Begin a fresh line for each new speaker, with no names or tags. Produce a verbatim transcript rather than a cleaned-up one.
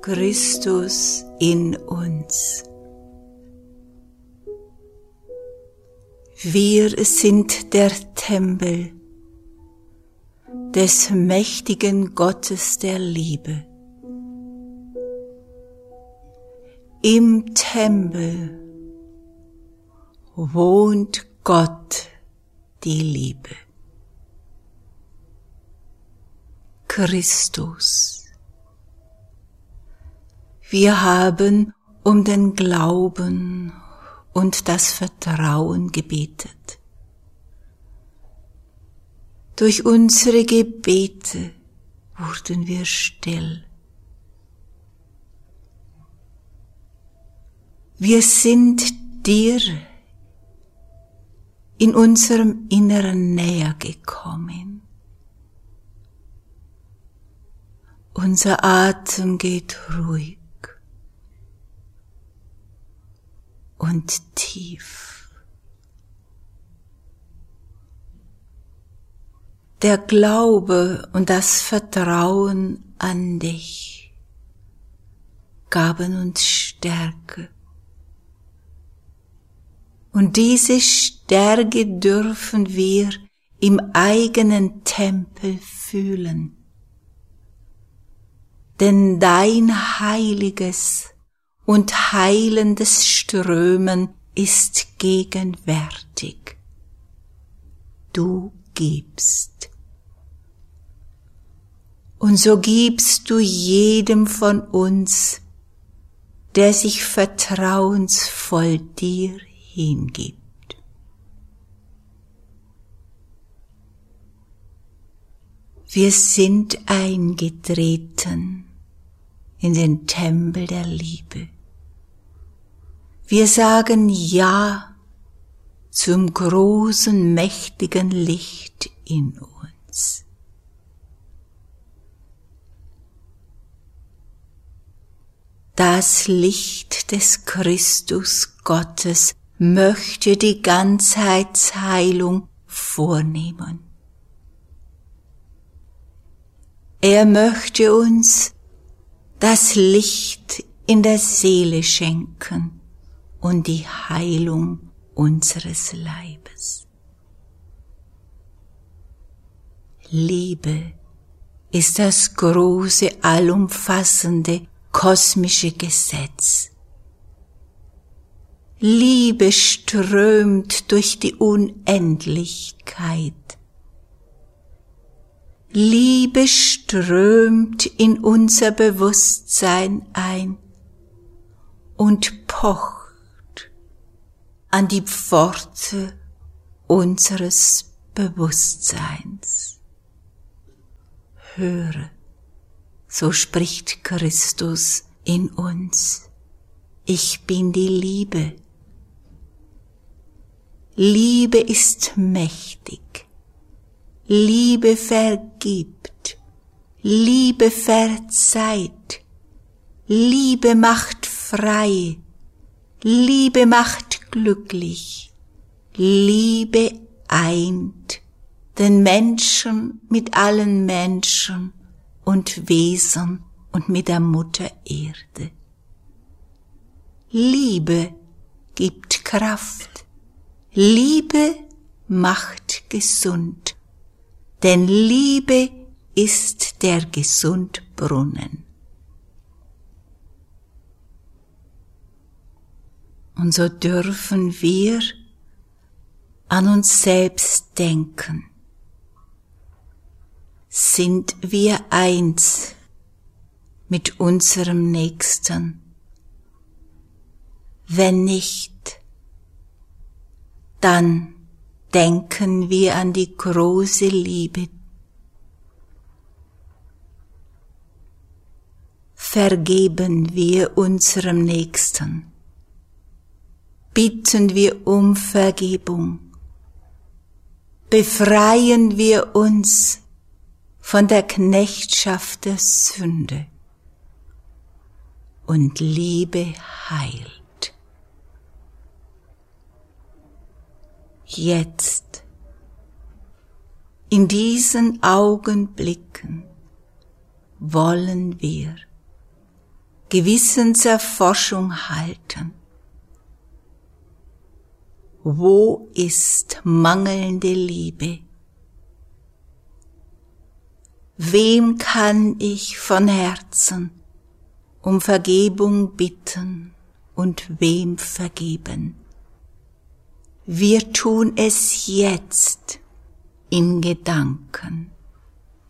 Christus in uns. Wir sind der Tempel des mächtigen Gottes der Liebe. Im Tempel wohnt Gott, die Liebe. Christus. Wir haben um den Glauben und das Vertrauen gebetet. Durch unsere Gebete wurden wir still. Wir sind dir in unserem Inneren näher gekommen. Unser Atem geht ruhig und tief. Der Glaube und das Vertrauen an dich gaben uns Stärke. Und diese Stärke dürfen wir im eigenen Tempel fühlen. Denn dein heiliges und heilendes Strömen ist gegenwärtig. Du gibst. Und so gibst du jedem von uns, der sich vertrauensvoll dir hingibt. Wir sind eingetreten in den Tempel der Liebe. Wir sagen Ja zum großen, mächtigen Licht in uns. Das Licht des Christus Gottes möchte die Ganzheitsheilung vornehmen. Er möchte uns das Licht in der Seele schenken und die Heilung unseres Leibes. Liebe ist das große, allumfassende, kosmische Gesetz. Liebe strömt durch die Unendlichkeit. Liebe strömt in unser Bewusstsein ein und pocht an die Pforte unseres Bewusstseins. Höre, so spricht Christus in uns. Ich bin die Liebe. Liebe ist mächtig. Liebe vergibt. Liebe verzeiht. Liebe macht frei. Liebe macht glücklich. Liebe eint den Menschen mit allen Menschen und Wesen und mit der Mutter Erde. Liebe gibt Kraft. Liebe macht gesund, denn Liebe ist der Gesundbrunnen. Und so dürfen wir an uns selbst denken. Sind wir eins mit unserem Nächsten? Wenn nicht, dann denken wir an die große Liebe. Vergeben wir unserem Nächsten. Bitten wir um Vergebung. Befreien wir uns von der Knechtschaft der Sünde. Und Liebe heilt. Jetzt, in diesen Augenblicken, wollen wir Gewissenserforschung halten. Wo ist mangelnde Liebe? Wem kann ich von Herzen um Vergebung bitten und wem vergeben? Wir tun es jetzt in Gedanken.